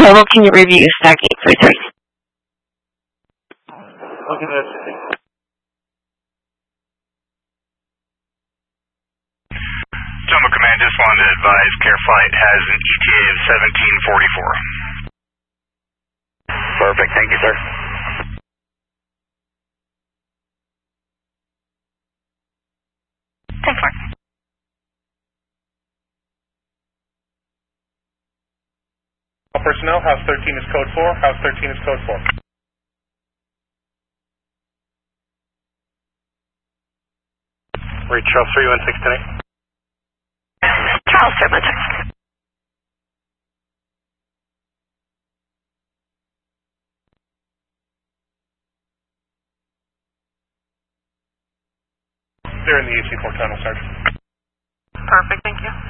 Total, can you review Stargate 33? Looking at it. Jungle Command, just wanted to advise Care Flight has an ETA of 1744. Perfect, thank you, sir. Thanks, Mark. All personnel, House 13 is code 4, House 13 is code 4. Reach Charles 316 today. Charles 316. They're in the AC4 tunnel, Sergeant. Perfect, thank you.